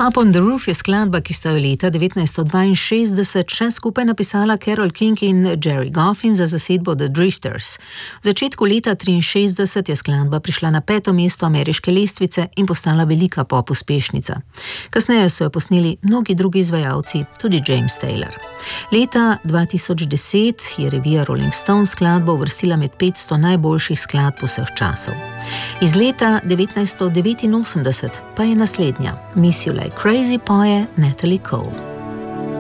Up on the Roof je skladba, ki sta jo leta 1962 še skupaj napisala Carole King in Jerry Goffin za zasedbo The Drifters. V začetku leta 1963 je skladba prišla na 5. mesto ameriške lestvice in postala velika pop uspešnica. Kasneje so jo posneli mnogi drugi izvajalci, tudi James Taylor. Leta 2010 je revija Rolling Stone skladbo uvrstila med 500 najboljših skladb vseh časov. Iz leta 1989 pa je naslednja Miss You Like Crazy poje Natalie Cole.